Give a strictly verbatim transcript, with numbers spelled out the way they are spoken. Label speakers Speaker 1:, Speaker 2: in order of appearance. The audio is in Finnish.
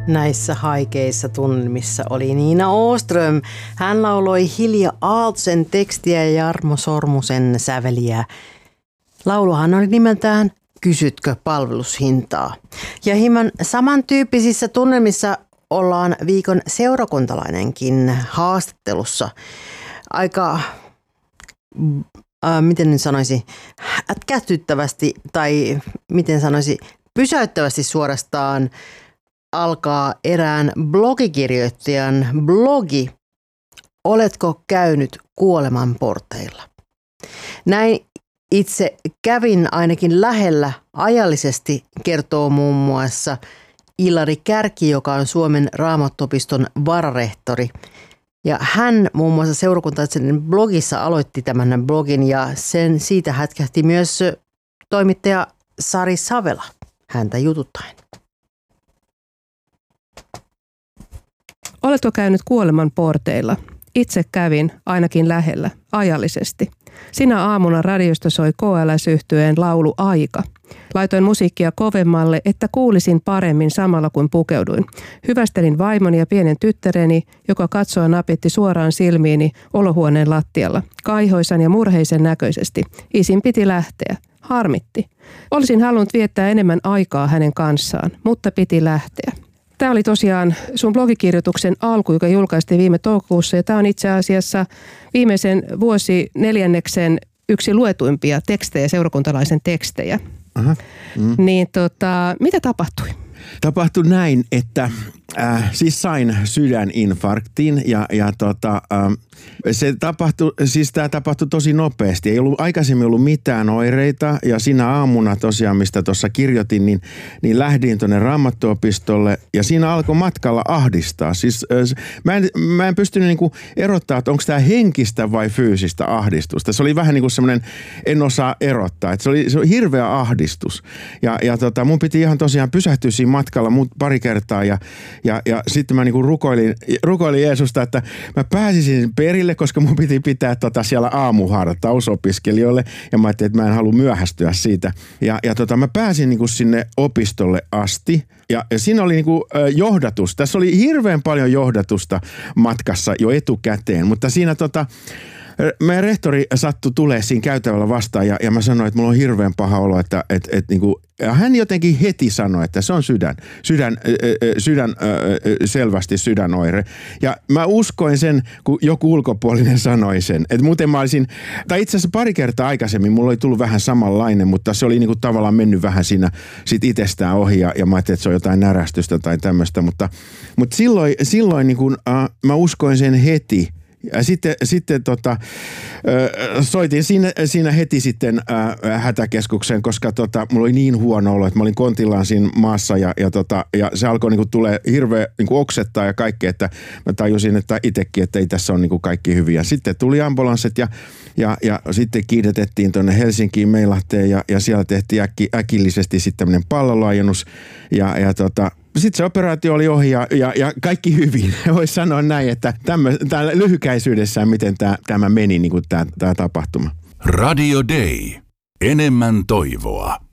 Speaker 1: Näissä haikeissa tunnelmissa oli Niina Åström. Hän lauloi Hilja Aaltosen tekstiä ja Jarmo Sormusen säveliä. Lauluhan oli nimeltään Kysytkö palvelushintaa? Ja hieman samantyyppisissä tunnelmissa ollaan viikon seurakuntalainenkin haastattelussa. Aika, äh, miten nyt sanoisi, ätkätyttävästi tai miten sanoisi, pysäyttävästi suorastaan alkaa erään blogikirjoittajan blogi. Oletko käynyt kuoleman porteilla? Näin itse kävin ainakin lähellä ajallisesti, kertoo muun muassa Ilari Kärki, joka on Suomen Raamattuopiston vararehtori. Ja hän muun muassa seurakuntalaisen blogissa aloitti tämän blogin ja sen siitä hätkähti myös toimittaja Sari Savela häntä jututtaen.
Speaker 2: Oletko käynyt kuoleman porteilla? Itse kävin ainakin lähellä, ajallisesti. Sinä aamuna radiosta soi K L S-yhtyeen laulu Aika. Laitoin musiikkia kovemmalle, että kuulisin paremmin samalla kuin pukeuduin. Hyvästelin vaimoni ja pienen tyttäreni, joka katsoi napitti suoraan silmiini olohuoneen lattialla. Kaihoisan ja murheisen näköisesti. Isin piti lähteä. Harmitti. Olisin halunnut viettää enemmän aikaa hänen kanssaan, mutta piti lähteä. Tämä oli tosiaan sun blogikirjoituksen alku, joka julkaistiin viime toukokuussa. Ja tämä on itse asiassa viimeisen vuosi neljänneksen yksi luetuimpia tekstejä, seurakuntalaisen tekstejä.
Speaker 3: Aha. Mm.
Speaker 2: Niin tota, mitä tapahtui?
Speaker 3: Tapahtui näin, että äh, siis sain sydäninfarktin ja, ja tota, äh, se tapahtui, siis tämä tapahtui tosi nopeasti. Ei ollut aikaisemmin ollut mitään oireita ja siinä aamuna tosiaan, mistä tuossa kirjoitin, niin, niin lähdin tuonne Raamattuopistolle ja siinä alkoi matkalla ahdistaa. Siis äh, mä en, mä en pystynyt niinku erottaa, että onko tämä henkistä vai fyysistä ahdistusta. Se oli vähän niin kuin semmoinen, en osaa erottaa, että se oli, se oli hirveä ahdistus ja, ja tota, mun piti ihan tosiaan pysähtyä siinä matkalla pari kertaa ja, ja, ja sitten mä niinku rukoilin, rukoilin Jeesusta, että mä pääsisin perille, koska mun piti pitää tota siellä aamuhartaus opiskelijoille ja mä ajattelin, että mä en halua myöhästyä siitä. Ja, ja tota, mä pääsin niinku sinne opistolle asti ja, ja siinä oli niinku johdatus. Tässä oli hirveän paljon johdatusta matkassa jo etukäteen, mutta siinä tota meidän rehtori sattui tulee siinä käytävällä vastaan ja, ja mä sanoin, että mulla on hirveän paha olo, että et, et, niinku, ja hän jotenkin heti sanoi, että se on sydän, sydän, äh, sydän äh, selvästi sydänoire. Ja mä uskoin sen, kun joku ulkopuolinen sanoi sen. Että muuten mä olisin, tai itse asiassa pari kertaa aikaisemmin mulla oli tullut vähän samanlainen, mutta se oli niinku tavallaan mennyt vähän siinä sit itsestään ohi ja, ja mä ajattelin, että se on jotain närästystä tai tämmöistä. Mutta, mutta silloin, silloin niinku, äh, mä uskoin sen heti. Ja sitten, sitten tota, soitin siinä, siinä heti sitten äh, hätäkeskukseen, koska tota, mulla oli niin huono olo, että mä olin kontillaan siinä maassa ja, ja, tota, ja se alkoi niinku tulee hirveä niinku oksettaa ja kaikkea, että mä tajusin, että itsekin, että ei tässä ole niinku kaikki hyviä. Sitten tuli ambulanssit ja, ja, ja sitten kiidetettiin tuonne Helsinkiin Meilahteen ja, ja siellä tehtiin äkki, äkillisesti sitten tämmöinen pallolaajennus ja, ja tota, sitten se operaatio oli ohi ja, ja, ja kaikki hyvin. Voisi sanoa näin, että tämä lyhykäisyydessään, miten tämä, tämä meni, niin kuin tämä, tämä tapahtuma.
Speaker 4: Radio Day. Enemmän toivoa.